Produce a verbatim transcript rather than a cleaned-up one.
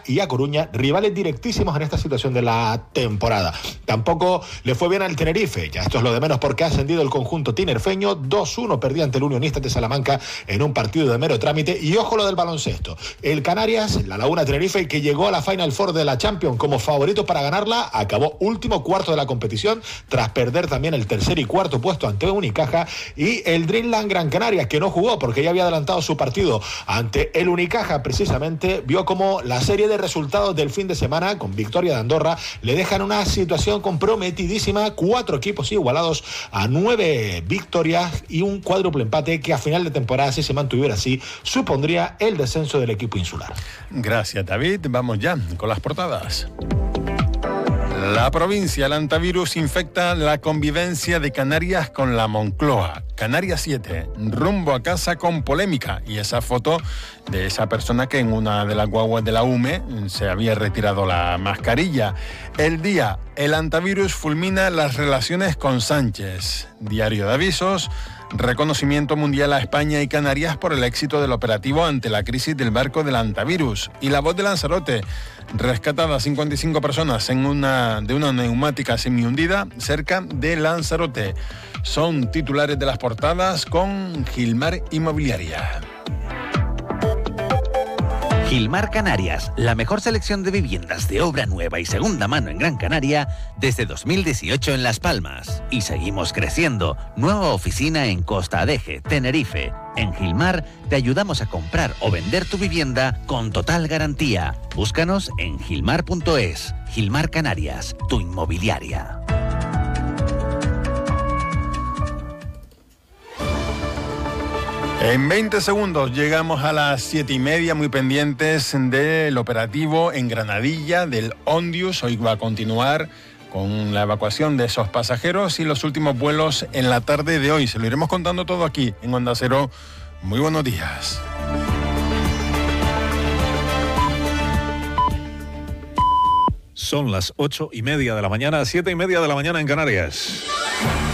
Málaga y A Coruña, rivales directísimos en esta situación de la temporada. Tampoco le fue bien al Tenerife, ya esto es lo de menos porque ha ascendido el conjunto tinerfeño, dos uno perdía ante el Unionistas de Salamanca en un partido de mero trámite. Y ojo lo del baloncesto, el Canarias, la Laguna Tenerife, que llegó a la Final Four de la Champions como favorito para ganarla, acabó último cuarto de la competición tras perder también el tercer y cuarto puesto ante Unicaja. Y el Dreamland Gran Canaria, que no jugó porque ya había adelantado su partido ante el Unicaja, precisamente vio como la serie de resultados del fin de semana con victoria de Andorra le dejan una situación comprometidísima, cuatro equipos igualados a nueve victorias y un cuádruple empate que a final de temporada, si se mantuviera así, supondría el descenso del equipo insular. Gracias, David. Vamos ya con las portadas. La provincia, el antivirus infecta la convivencia de Canarias con la Moncloa. Canarias siete, rumbo a casa con polémica. Y esa foto de esa persona que en una de las guaguas de la U M E se había retirado la mascarilla. El Día, el antivirus fulmina las relaciones con Sánchez. Diario de avisos. Reconocimiento mundial a España y Canarias por el éxito del operativo ante la crisis del barco del antivirus. Y La Voz de Lanzarote, rescatadas cincuenta y cinco personas en una, de una neumática semihundida cerca de Lanzarote. Son titulares de las portadas con Gilmar Inmobiliaria. Gilmar Canarias, la mejor selección de viviendas de obra nueva y segunda mano en Gran Canaria desde dos mil dieciocho en Las Palmas. Y seguimos creciendo. Nueva oficina en Costa Adeje, Tenerife. En Gilmar te ayudamos a comprar o vender tu vivienda con total garantía. Búscanos en gilmar punto es. Gilmar Canarias, tu inmobiliaria. En veinte segundos llegamos a las siete y media, muy pendientes del operativo en Granadilla del Ondius. Hoy va a continuar con la evacuación de esos pasajeros y los últimos vuelos en la tarde de hoy. Se lo iremos contando todo aquí en Onda Cero. Muy buenos días. Son las ocho y media de la mañana, siete y media de la mañana en Canarias.